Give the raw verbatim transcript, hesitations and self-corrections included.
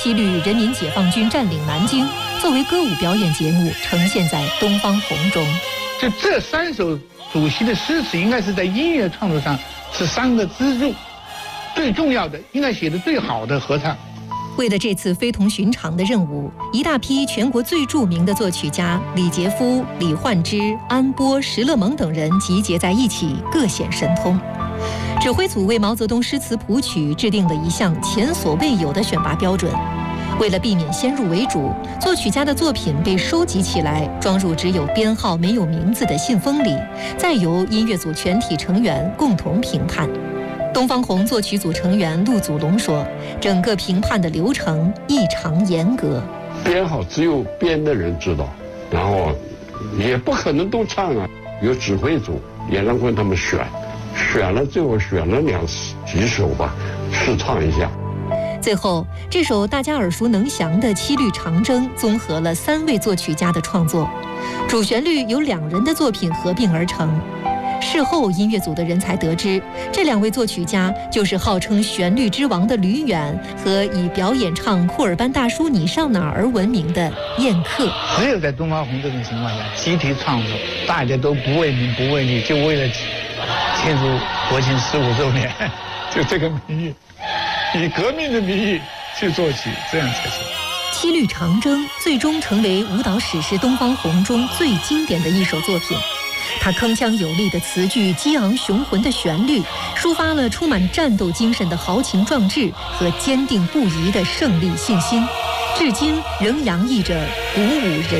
七律人民解放军占领南京，作为歌舞表演节目呈现在《东方红》中。 就这三首主席的诗词，应该是在音乐创作上是三个支柱，最重要的，应该写得最好的合唱。 为了这次非同寻常的任务，一大批全国最著名的作曲家李杰夫、李焕之、安波、石勒蒙等人集结在一起，各显神通。指挥组为毛泽东诗词谱曲制定了一项前所未有的选拔标准。为了避免先入为主，作曲家的作品被收集起来，装入只有编号没有名字的信封里，再由音乐组全体成员共同评判。东方红作曲组成员陆祖龙说：“整个评判的流程异常严格， 编号只有编的人知道，然后也不可能都唱啊，有指挥组、演唱会他们选，选了最后选了两几首吧，试唱一下。” 最后，这首大家耳熟能详的《七律长征》综合了三位作曲家的创作，主旋律由两人的作品合并而成。事后，音乐组的人才得知，这两位作曲家就是号称旋律之王的吕远和以表演唱《库尔班大叔你上哪儿》而闻名的燕克。 只有在东方红这种情况下，集体创作，大家都不为名不为利，就为了庆祝国庆十五周年，就这个名义，以革命的名义去作曲，这样才行。 七律长征最终成为舞蹈史诗《东方红》中最经典的一首作品。它铿锵有力的词句、激昂雄浑的旋律，抒发了充满战斗精神的豪情壮志和坚定不移的胜利信心，至今仍洋溢着鼓舞人